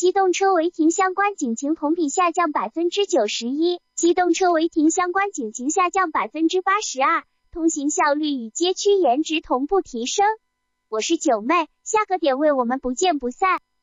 机动车违停相关警情同比下降 91%， 机动车违停相关警情下降 82%， 通行效率与街区颜值同步提升。我是九妹，下个点位我们不见不散。